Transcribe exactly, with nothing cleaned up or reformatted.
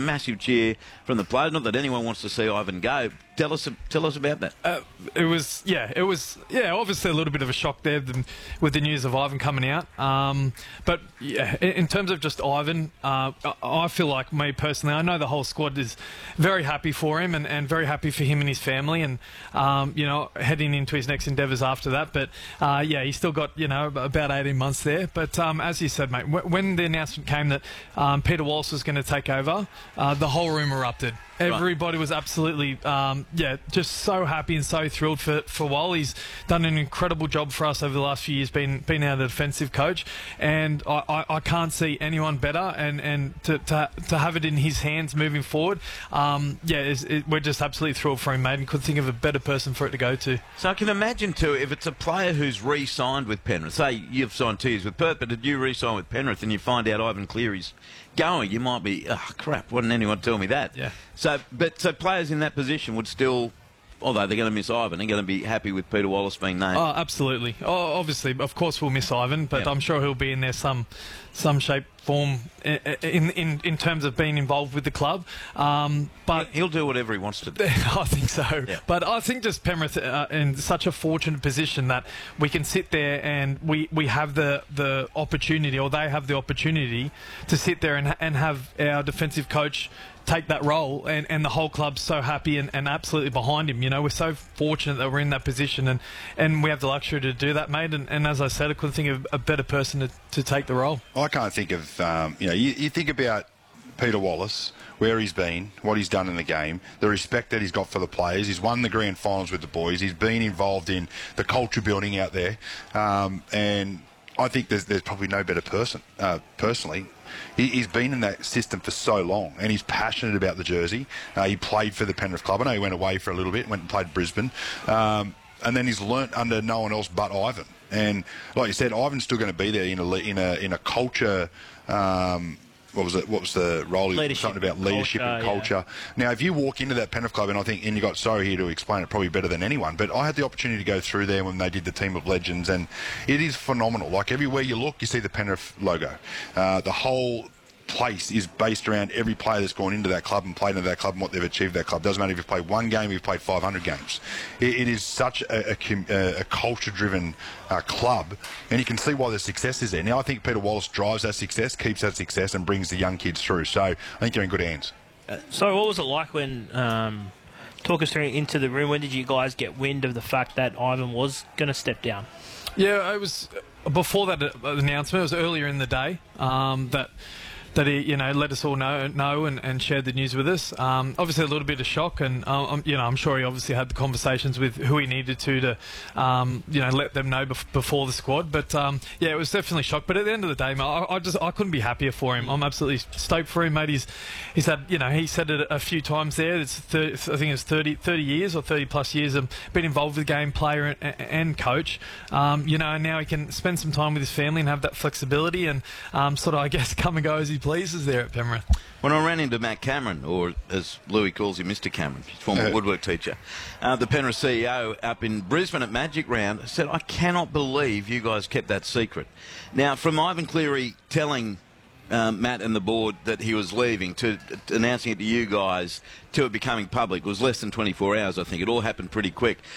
massive cheer from the players. Not that anyone wants to see Ivan go. Tell us, tell us about that. Uh, it was, yeah, it was, yeah, obviously a little bit of a shock there with the news of Ivan coming out. Um, but yeah, in terms of just Ivan, uh, I feel like, me personally, I know the whole squad is very happy for him and, and very happy for him and his family, and um, you know, heading into his next endeavours after that. But uh, yeah, he's still got, you know, about eighteen months there. But um, as you said, mate, when the announcement came that um, Peter Wallace was going to take over, uh, the whole room erupted. Everybody was absolutely, um, yeah, just so happy and so thrilled for, for Wall. He's done an incredible job for us over the last few years, being being our defensive coach, and I, I, I can't see anyone better. And, and to, to to have it in his hands moving forward, um, yeah, it's, it, we're just absolutely thrilled for him, mate, and couldn't think of a better person for it to go to. So I can imagine too, if it's a player who's re-signed with Penrith, say you've signed two years with Perth, but did you re-sign with Penrith and you find out Ivan Cleary's going, you might be, oh crap, why didn't anyone tell me that? Yeah. So, but so players in that position would still, although they're going to miss Ivan, they're going to be happy with Peter Wallace being named. Oh, absolutely. Oh, obviously, of course, we'll miss Ivan, but yep. I'm I'm sure he'll be in there some, some shape, form, in in in terms of being involved with the club. Um, but he'll do whatever he wants to do. I think so. Yep. But I think just Penrith uh, in such a fortunate position that we can sit there and we, we have the the opportunity, or they have the opportunity to sit there and and have our defensive coach take that role, and, and the whole club's so happy and, and absolutely behind him. You know, we're so fortunate that we're in that position, and, and we have the luxury to do that, mate. And, and as I said, I couldn't think of a better person to, to take the role. I can't think of, um, you know, you, you think about Peter Wallace, where he's been, what he's done in the game, the respect that he's got for the players. He's won the grand finals with the boys. He's been involved in the culture building out there, um, and I think there's, there's probably no better person, uh, personally. He, he's been in that system for so long, and he's passionate about the jersey. Uh, he played for the Penrith club. I know he went away for a little bit, went and played Brisbane, um, and then he's learnt under no one else but Ivan. And like you said, Ivan's still going to be there in a in a in a culture. Um, What was it? What was the role? Leadership Something about leadership culture, and culture. Yeah. Now, if you walk into that Penrith club, and I think, and you got Sorry here to explain it probably better than anyone, but I had the opportunity to go through there when they did the Team of Legends, and it is phenomenal. Like, everywhere you look, you see the Penrith logo. Uh, the whole place is based around every player that's gone into that club and played into that club and what they've achieved that club. Doesn't matter if you've played one game, if you've played five hundred games. It, it is such a, a, a culture-driven uh, club, and you can see why the success is there. Now, I think Peter Wallace drives that success, keeps that success, and brings the young kids through. So I think they're in good hands. So what was it like when, um, talk us through into the room, when did you guys get wind of the fact that Ivan was going to step down? Yeah, it was before that announcement. It was earlier in the day um, that that he, you know, let us all know, know and, and shared the news with us. Um, obviously, a little bit of shock, and um, you know, I'm sure he obviously had the conversations with who he needed to to, um, you know, let them know bef before the squad. But um, yeah, it was definitely shock. But at the end of the day, mate, I, I just I couldn't be happier for him. I'm absolutely stoked for him, mate. He's he's had, you know, he said it a few times there. It's thirty, I think it's thirty, thirty years or thirty plus years of been involved with the game, player and, and coach. Um, you know, and now he can spend some time with his family and have that flexibility and um, sort of, I guess, come and go as he pleases there at Penrith. When I ran into Matt Cameron, or as Louis calls him, Mister Cameron, his former woodwork teacher, uh, the Penrith C E O up in Brisbane at Magic Round, said, I cannot believe you guys kept that secret. Now, from Ivan Cleary telling um, Matt and the board that he was leaving to, to announcing it to you guys to it becoming public was less than twenty-four hours, I think. It all happened pretty quick.